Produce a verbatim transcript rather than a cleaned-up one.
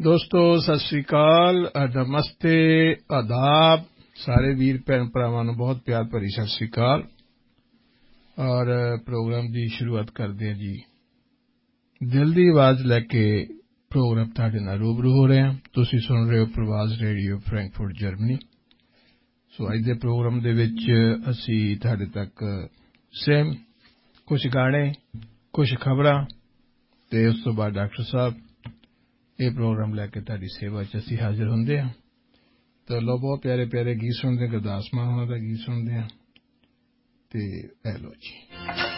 ਦੋਸਤੋ ਸਤਿ ਸ੍ਰੀ ਅਕਾਲ, ਨਮਸਤੇ, ਆਦਾਬ। ਸਾਰੇ ਵੀਰ ਭੈਣ ਭਰਾਵਾਂ ਨੂੰ ਬਹੁਤ ਪਿਆਰ ਭਰੀ ਸਤਿ ਸ੍ਰੀ ਅਕਾਲ। ਔਰ ਪ੍ਰੋਗਰਾਮ ਦੀ ਸ਼ੁਰੂਆਤ ਕਰਦੇ ਹਾਂ ਜੀ। ਦਿਲ ਦੀ ਆਵਾਜ਼ ਲੈ ਕੇ ਪ੍ਰੋਗਰਾਮ ਤੁਹਾਡੇ ਨਾਲ ਰੂਬਰੂ ਹੋ ਰਹੇ ਹਾਂ। ਤੁਸੀਂ ਸੁਣ ਰਹੇ ਹੋ ਪ੍ਰਵਾਜ਼ ਰੇਡੀਓ ਫਰੈਂਕਫਰਟ ਜਰਮਨੀ। ਸੋ ਅੱਜ ਦੇ ਪ੍ਰੋਗਰਾਮ ਦੇ ਵਿੱਚ ਅਸੀਂ ਤੁਹਾਡੇ ਤੱਕ ਸੇਮ ਕੁਝ ਗਾਣੇ, ਕੁਝ ਖਬਰਾਂ ਅਤੇ ਉਸ ਤੋਂ ਬਾਅਦ ਡਾਕਟਰ ਸਾਹਿਬ ਇਹ ਪ੍ਰੋਗਰਾਮ ਲੈ ਕੇ ਤੁਹਾਡੀ ਸੇਵਾ 'ਚ ਅਸੀਂ ਹਾਜ਼ਰ ਹੁੰਦੇ ਹਾਂ। ਤਾਂ ਲਓ, ਬਹੁਤ ਪਿਆਰੇ ਪਿਆਰੇ ਗੀਤ ਸੁਣਦੇ ਹਾਂ। ਗੁਰਦਾਸ ਮਾਨ ਹੋਣਾ ਦਾ ਗੀਤ ਸੁਣਦੇ ਹਾਂ। ਅਤੇ ਇਹ ਲਓ ਜੀ।